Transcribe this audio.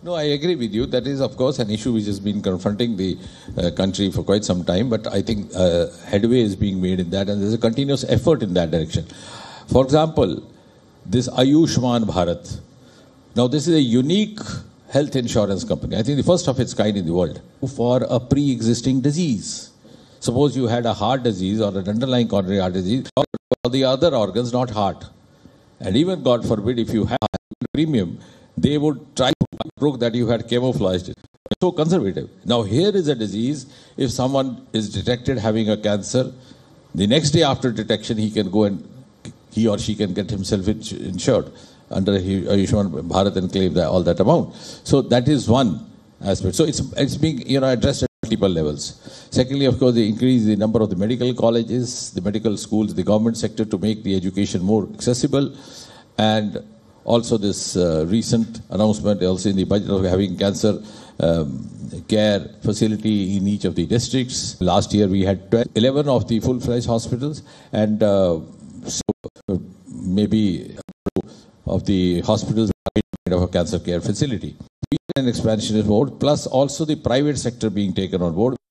No, I agree with you. That is, of course, an issue which has been confronting the country for quite some time. But I think headway is being made in that, and there's a continuous effort in that direction. For example, this Ayushman Bharat. Now, this is a unique health insurance company. I think the first of its kind in the world for a pre-existing disease. Suppose you had a heart disease or an underlying coronary heart disease, or the other organs, not heart. And even, God forbid, if you have a premium, they would try to prove that you had camouflaged it. So conservative. Now here is a disease. If someone is detected having a cancer, the next day after detection, he can go and he or she can get himself insured under Ayushman Bharat and claim all that amount. So that is one aspect. So it's being addressed at multiple levels. Secondly, of course, they increase the number of the medical colleges, the medical schools, the government sector to make the education more accessible, and also this recent announcement also in the budget of having cancer care facility in each of the districts. Last year we had 11 of the full-fledged hospitals, and so maybe of the hospitals of a cancer care facility. An expansion is board, plus also the private sector being taken on board.